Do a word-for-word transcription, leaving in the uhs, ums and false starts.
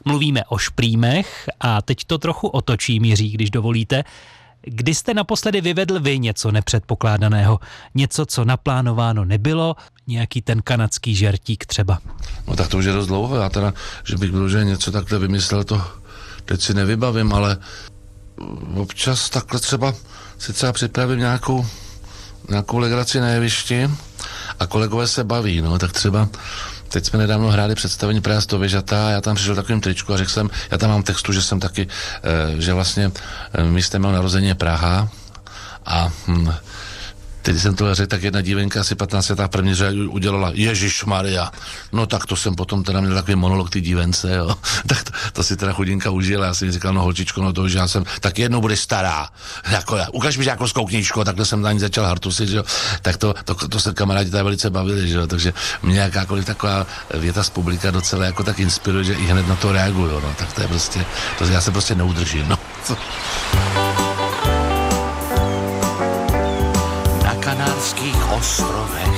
Mluvíme o šprýmech a teď to trochu otočím, Jiří, když dovolíte. Kdy jste naposledy vyvedl vy něco nepředpokládaného? Něco, co naplánováno nebylo? Nějaký ten kanadský žertík třeba? No tak to už je dost dlouho. Já teda, že bych byl, že něco takhle vymyslel, to teď si nevybavím, ale občas takhle třeba si třeba připravím nějakou, nějakou legraci na jevišti a kolegové se baví, no, tak třeba teď jsme nedávno hráli představení Praha sto věžatá a já tam přišel takovým tričku a řekl jsem, já tam mám textu, že jsem taky, že vlastně místem mého narození je Praha a hm, teď jsem tohle řekl, tak jedna dívenka asi patnáct letá první řadě udělala Ježišmarja. No tak to jsem potom teda měl takový monolog ty dívence, jo. Tak to, to si teda chudinka užila. Já jsem mi říkal, no holčičko, no to už já jsem, tak jednou budeš stará. Jako, ukaž mi žákovskou knížku, takhle jsem na ní začal hartusit, že jo. Tak to, to, to se kamarádi tady velice bavili, že jo. Takže mě jakákoliv taková věta z publika docela jako tak inspiruje, že i hned na to reaguju, no. Tak to je prostě, to já se prostě neudržím, no. Kanárských ostrovech